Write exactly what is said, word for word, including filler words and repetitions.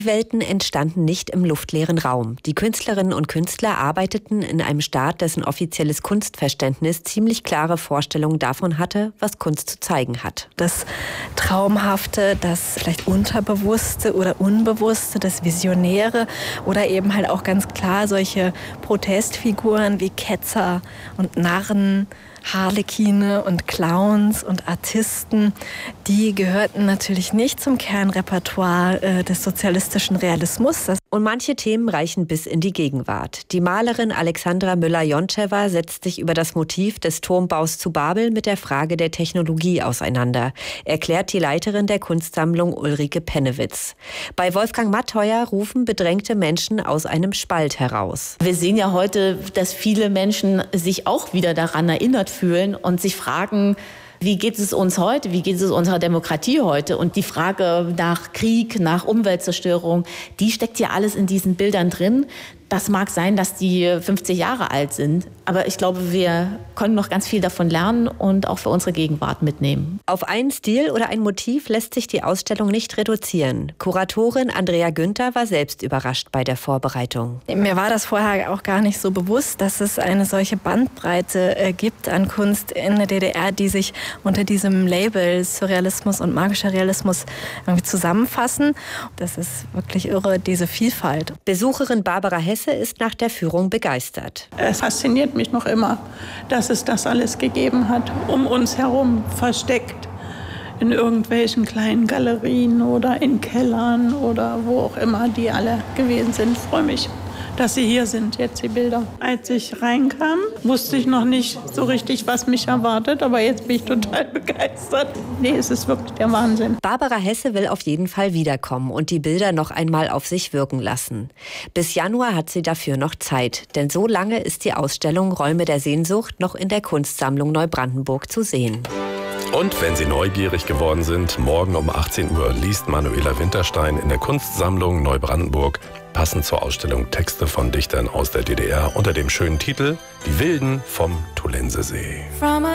Welten entstanden nicht im luftleeren Raum. Die Künstlerinnen und Künstler arbeiteten in einem Staat, dessen offizielles Kunstverständnis ziemlich klare Vorstellungen davon hatte, was Kunst zu zeigen hat. Das Traumhafte, das vielleicht Unterbewusste oder Unbewusste, das Visionäre oder eben halt auch ganz klar solche Protestfiguren wie Ketzer und Narren, Harlekine und Clowns und Artisten, die gehörten natürlich nicht zum Kernrepertoire äh, des sozialistischen Realismus. Das und manche Themen reichen bis in die Gegenwart. Die Malerin Alexandra Müller-Jontschewa setzt sich über das Motiv des Turmbaus zu Babel mit der Frage der Technologie auseinander, erklärt die Leiterin der Kunstsammlung Ulrike Pennewitz. Bei Wolfgang Matteuer rufen bedrängte Menschen aus einem Spalt heraus. Wir sehen ja heute, dass viele Menschen sich auch wieder daran erinnert fühlen und sich fragen, wie geht es uns heute, wie geht es unserer Demokratie heute? Und die Frage nach Krieg, nach Umweltzerstörung, die steckt ja alles in diesen Bildern drin. Das mag sein, dass die fünfzig Jahre alt sind, aber ich glaube, wir können noch ganz viel davon lernen und auch für unsere Gegenwart mitnehmen. Auf einen Stil oder ein Motiv lässt sich die Ausstellung nicht reduzieren. Kuratorin Andrea Günther war selbst überrascht bei der Vorbereitung. Mir war das vorher auch gar nicht so bewusst, dass es eine solche Bandbreite äh, gibt an Kunst in der D D R, die sich unter diesem Label Surrealismus und magischer Realismus irgendwie zusammenfassen. Das ist wirklich irre, diese Vielfalt. Besucherin Barbara Hesse ist nach der Führung begeistert. Es fasziniert mich noch immer, dass es das alles gegeben hat, um uns herum versteckt. In irgendwelchen kleinen Galerien oder in Kellern oder wo auch immer die alle gewesen sind. Ich freue mich, dass sie hier sind, jetzt die Bilder. Als ich reinkam, wusste ich noch nicht so richtig, was mich erwartet, aber jetzt bin ich total begeistert. Nee, es ist wirklich der Wahnsinn. Barbara Hesse will auf jeden Fall wiederkommen und die Bilder noch einmal auf sich wirken lassen. Bis Januar hat sie dafür noch Zeit, denn so lange ist die Ausstellung Räume der Sehnsucht noch in der Kunstsammlung Neubrandenburg zu sehen. Und wenn Sie neugierig geworden sind, morgen um achtzehn Uhr liest Manuela Winterstein in der Kunstsammlung Neubrandenburg passend zur Ausstellung Texte von Dichtern aus der D D R unter dem schönen Titel Die Wilden vom Tulensesee.